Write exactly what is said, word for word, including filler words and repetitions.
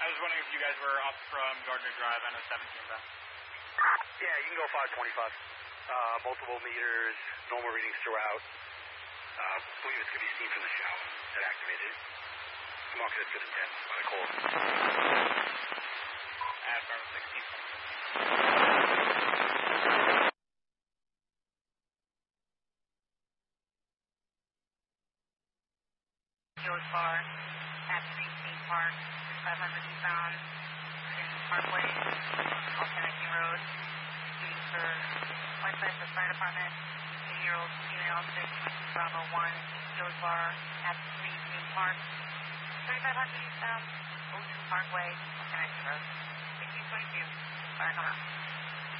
I was wondering if you guys were up from Gardner Drive. I know seventeen though. Yeah, you can go five twenty-five. Uh, multiple meters, normal readings throughout. Uh, I believe it's going to be seen from the shower that activated it. I'm marking it for the ten by the call. At Bravo sixteen. George Bar at Street State Park, five hundred eastbound, in Parkway, all connecting roads. Waiting for one side for fire department, eighty-year-old female, six, Bravo one, George Bar at Street State Park, thirty-five hundred eastbound, Ocean Parkway, all connecting roads. sixteen twenty-two, fire come out.